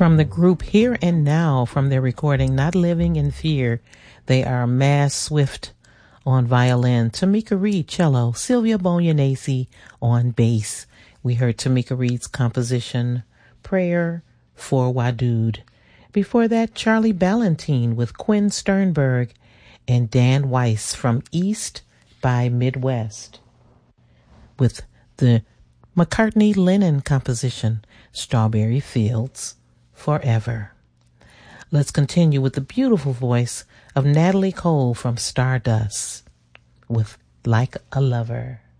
From the group Here and Now, from their recording Not Living in Fear, they are Maz Swift on violin, Tamika Reed cello, Sylvia Bonianese on bass. We heard Tamika Reed's composition Prayer for Wadud. Before that, Charlie Ballantine with Quinn Sternberg and Dan Weiss from East by Midwest with the McCartney-Lennon composition Strawberry Fields Forever. Let's continue with the beautiful voice of Natalie Cole from Stardust with Like a Lover.